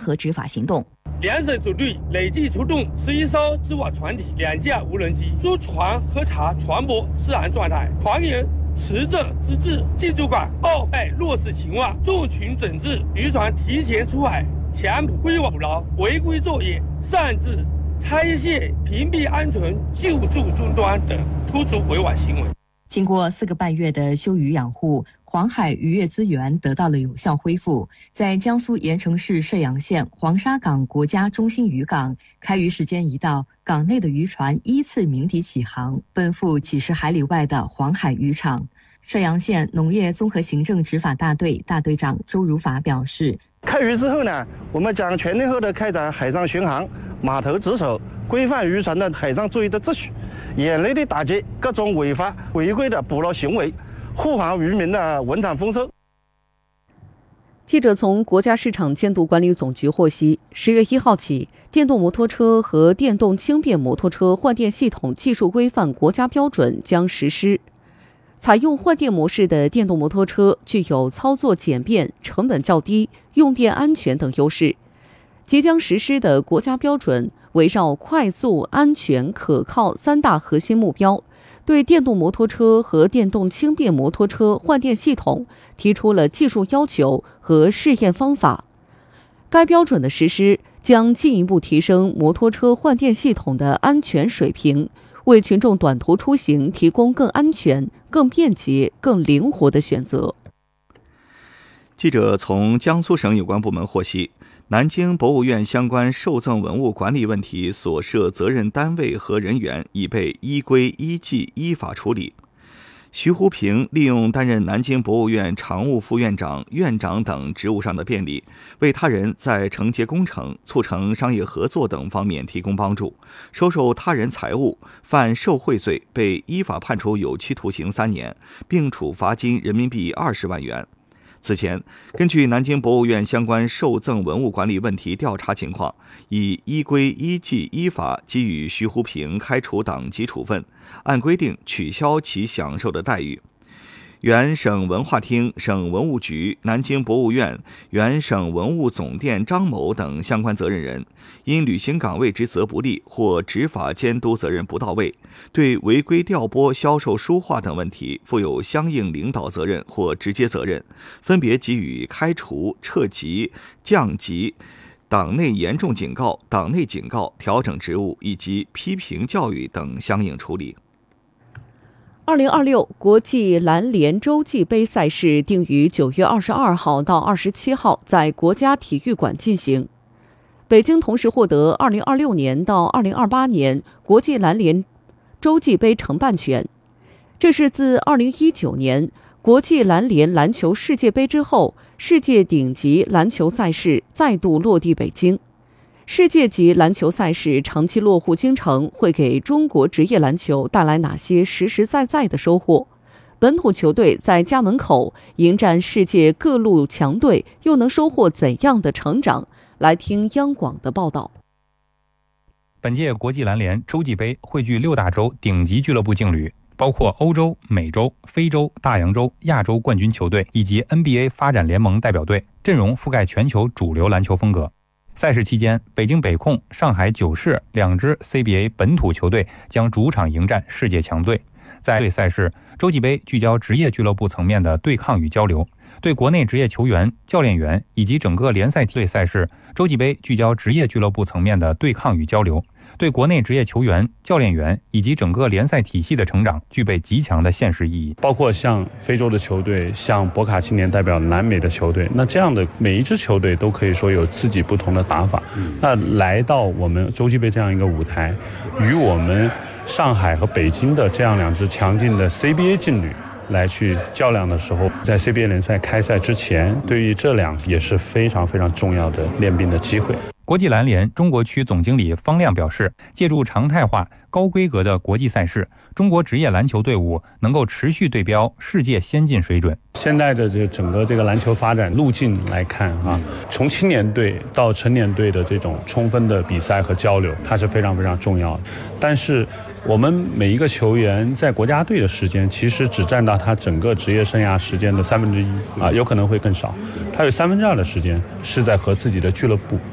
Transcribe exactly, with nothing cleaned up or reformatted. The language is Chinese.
合执法行动。 两省组队累计出动十一艘织网船体、两架无人机，驻船核查船舶适航状态，还原持证资质、进驻港报备落实情况，重群整治渔船提前出海、强规划捕捞违规作业，擅自拆卸、屏蔽安全救助终端等突出违法行为。 经过四个半月的休渔养护，黄海渔业资源得到了有效恢复。在江苏盐城市射阳县黄沙港国家中心渔港，开渔时间一到，港内的渔船依次鸣笛起航，奔赴几十海里外的黄海渔场。射阳县农业综合行政执法大队大队长周如法表示， 开渔之后呢，我们将全天候的开展海上巡航、码头值守，规范渔船的海上作业的秩序，严厉地打击各种违法违规的捕捞行为，护航渔民的文产丰收。 记者从国家市场监督管理总局获悉，十月一号起，电动摩托车和电动轻便摩托车换电系统技术规范国家标准将实施。采用换电模式的电动摩托车具有操作简便、成本较低、用电安全等优势。即将实施的国家标准围绕快速、安全、可靠三大核心目标，对电动摩托车和电动轻便摩托车换电系统提出了技术要求和试验方法。该标准的实施将进一步提升摩托车换电系统的安全水平，为群众短途出行提供更安全、更便捷、更灵活的选择。 记者从江苏省有关部门获悉，南京博物院相关受赠文物管理问题所涉责任单位和人员已被依规依纪依法处理。徐湖平利用担任南京博物院常务副院长、院长等职务上的便利，为他人在承接工程、促成商业合作等方面提供帮助，收受他人财物，犯受贿罪，被依法判处有期徒刑三年，并处罚金人民币二十万元。此前，根据南京博物院相关受赠文物管理问题调查情况，已依规依纪依法给予徐湖平开除党籍处分，按规定取消其享受的待遇。原省文化厅、省文物局、南京博物院、原省文物总店张某等相关责任人，因履行岗位职责不力或执法监督责任不到位，对违规调拨、销售书画等问题负有相应领导责任或直接责任，分别给予开除、撤级、降级、党内严重警告、党内警告、调整职务以及批评教育等相应处理。 二零二六国际篮联洲际杯赛事定于九月二十二号到二十七号在国家体育馆进行。北京同时获得二零二六年到二零二八年国际篮联洲际杯承办权，这是自二零一九年国际篮联篮球世界杯之后，世界顶级篮球赛事再度落地北京。世界级篮球赛事长期落户京城，会给中国职业篮球带来哪些实实在在的收获？本土球队在家门口迎战世界各路强队，又能收获怎样的成长？来听央广的报道。 本届国际篮联洲际杯汇聚六大洲顶级俱乐部劲旅，包括欧洲、美洲、非洲、大洋洲、亚洲冠军球队以及 N B A 发展联盟代表队，阵容覆盖全球主流篮球风格。赛事期间，北京北控、上海九市两支 C B A 本土球队将主场迎战世界强队。在对赛事，洲际杯聚焦职业俱乐部层面的对抗与交流，对国内职业球员、教练员以及整个联赛对赛事，洲际杯聚焦职业俱乐部层面的对抗与交流，对国内职业球员、教练员以及整个联赛体系的成长具备极强的现实意义。 包括像非洲的球队，像博卡青年代表南美的球队，那这样的每一支球队都可以说有自己不同的打法。嗯、那来到我们洲际杯这样一个舞台，与我们上海和北京的这样两支强劲的 C B A 劲旅来去较量的时候，在 C B A 联赛开赛之前，对于这两也是非常非常重要的练兵的机会。 国际篮联中国区总经理方亮表示，借助常态化、高规格的国际赛事，中国职业篮球队伍能够持续对标世界先进水准。 现在的这个整个这个篮球发展路径来看啊，从青年队到成年队的这种充分的比赛和交流，它是非常非常重要的。但是我们每一个球员在国家队的时间，其实只占到他整个职业生涯时间的三分之一啊，有可能会更少。他有三分之二的时间是在和自己的俱乐部